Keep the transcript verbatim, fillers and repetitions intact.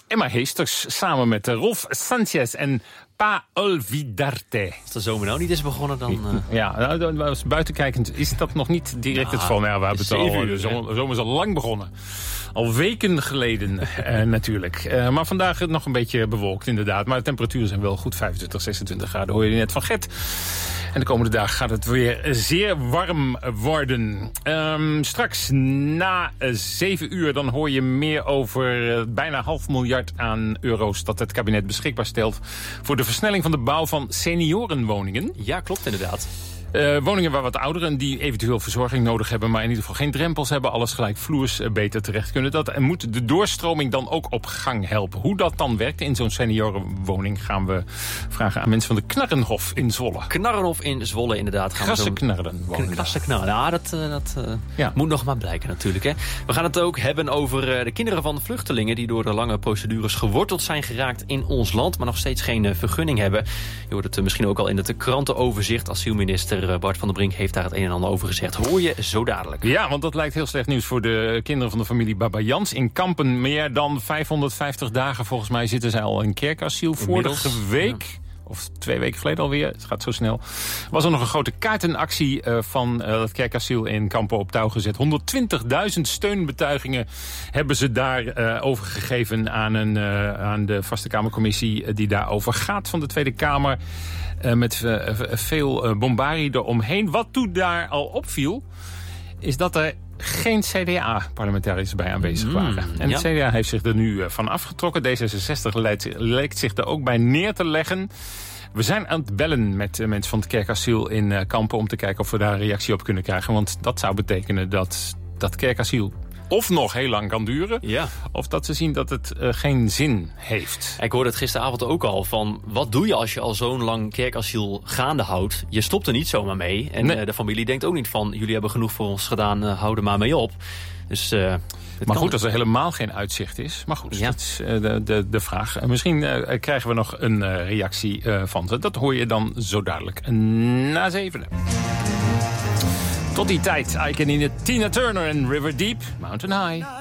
Emma Heesters samen met Rolf Sanchez en Pa Olvidarte. Als de zomer nou niet is begonnen, dan... Uh... Ja, nou, buitenkijkend is dat nog niet direct nou, het geval. Nou, we hebben het al, de zomer, zomer is al lang begonnen. Al weken geleden uh, natuurlijk. Uh, maar vandaag nog een beetje bewolkt inderdaad. Maar de temperaturen zijn wel goed, vijfentwintig, zesentwintig graden. Hoor je net van Gert. En de komende dagen gaat het weer zeer warm worden. Um, straks na zeven uur dan hoor je meer over uh, bijna half miljard aan euro's dat het kabinet beschikbaar stelt voor de versnelling van de bouw van seniorenwoningen. Ja, klopt inderdaad. Uh, woningen waar wat ouderen die eventueel verzorging nodig hebben, maar in ieder geval geen drempels hebben, alles gelijk vloers uh, beter terecht kunnen. Dat en moet de doorstroming dan ook op gang helpen. Hoe dat dan werkt in zo'n seniorenwoning gaan we vragen aan mensen van de Knarrenhof in Zwolle. Knarrenhof in Zwolle inderdaad. Krassenknarren. Krassenknarren, ja, dat, uh, dat uh, ja. moet nog maar blijken natuurlijk. Hè. We gaan het ook hebben over uh, de kinderen van de vluchtelingen die door de lange procedures geworteld zijn geraakt in ons land, maar nog steeds geen uh, vergunning hebben. Je hoort het uh, misschien ook al in het krantenoverzicht. Asielminister Bart van der Brink heeft daar het een en ander over gezegd. Hoor je zo dadelijk. Ja, want dat lijkt heel slecht nieuws voor de kinderen van de familie Babayans. In Kampen meer dan vijfhonderdvijftig dagen. Volgens mij zitten zij al in kerkasiel. Vorige week, ja. of twee weken geleden alweer, het gaat zo snel, was er nog een grote kaartenactie uh, van uh, het kerkasiel in Kampen op touw gezet. honderdtwintigduizend steunbetuigingen hebben ze daar uh, overgegeven aan, een, uh, aan de Vaste Kamercommissie uh, die daarover gaat van de Tweede Kamer. Uh, met uh, veel uh, bombarie eromheen. Wat toen daar al opviel, is dat er geen C D A-parlementariërs bij aanwezig waren. Mm, en ja. Het C D A heeft zich er nu uh, van afgetrokken. D zesenzestig lijkt, lijkt zich er ook bij neer te leggen. We zijn aan het bellen met uh, mensen van het kerkasiel in uh, Kampen om te kijken of we daar een reactie op kunnen krijgen. Want dat zou betekenen dat dat kerkasiel of nog heel lang kan duren, ja. of dat ze zien dat het uh, geen zin heeft. Ik hoorde het gisteravond ook al van, wat doe je als je al zo'n lang kerkasiel gaande houdt? Je stopt er niet zomaar mee. En nee. uh, de familie denkt ook niet van, jullie hebben genoeg voor ons gedaan, uh, hou er maar mee op. Dus, uh, maar goed, als er helemaal geen uitzicht is. Maar goed, ja. dat is uh, de, de, de vraag. Uh, misschien uh, krijgen we nog een uh, reactie uh, van ze. Dat hoor je dan zo dadelijk na zevenen. Tot die tijd, I Can In It, Tina Turner en River Deep, Mountain High.